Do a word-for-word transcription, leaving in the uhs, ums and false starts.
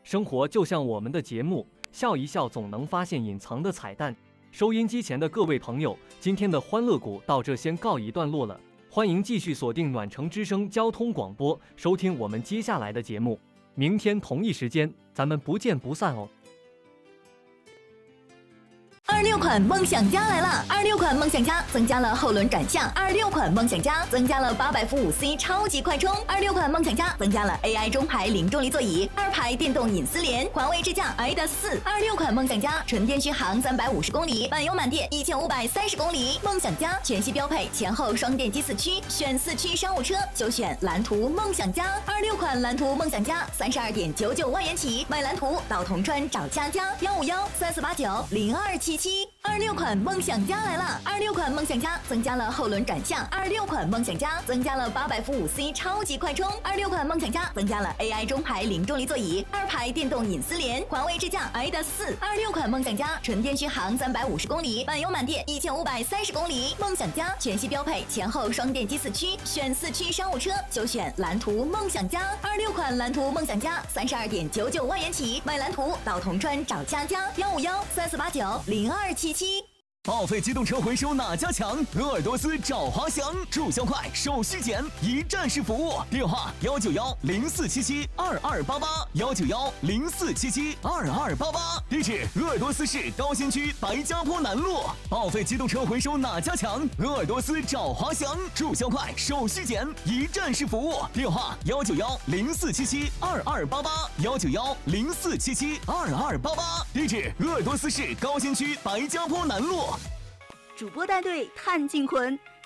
生活就像我们的节目，笑一笑总能发现隐藏的彩蛋。收音机前的各位朋友，今天的欢乐谷到这先告一段落了，欢迎继续锁定暖城之声交通广播，收听我们接下来的节目。明天同一时间，咱们不见不散哦。 二六款梦想家来了！二六款梦想家增加了后轮转向，二六款梦想家增加了八百伏五 C 超级快充，二六款梦想家增加了 A I 中排零重力座椅，二排电动隐私联，环卫支架 I D A 四。二六款梦想家纯电续航三百五十公里，满油满电一千五百三十公里。梦想家全系标配前后双电机四驱，选四驱商务车就选蓝图梦想家。二六款蓝图梦想家三十二点九九万元起，买蓝图到铜川找佳佳幺五幺三四八九零二七七。二六款梦想家来了！二六款梦想家增加了后轮转向，二六款梦想家增加了八百伏五 C 超级快充，二六款梦想家增加了 A I 中排零重力座椅，二排电动隐私联，环卫支架 I D A 四。二六款梦想家纯电续航三百五十公里，满油满电一千五百三十公里。梦想家全系标配前后双电机四驱，选四驱商务车就选蓝图梦想家。二六款蓝图梦想家三十二点九九万元起，买蓝图到铜川找佳佳幺五幺三四八九零二七七。 报废机动车回收哪家强？鄂尔多斯找华翔，注销快，手续简，一站式服务。电话幺九幺零四七七二二八八幺九幺零四七七二二八八。地址：鄂尔多斯市高新区白家坡南路。报废机动车回收哪家强？鄂尔多斯找华翔，注销快，手续简，一站式服务。电话幺九幺零四七七二二八八幺九幺零四七七二二八八。地址：鄂尔多斯市高新区白家坡南路。 主播带队探进魂，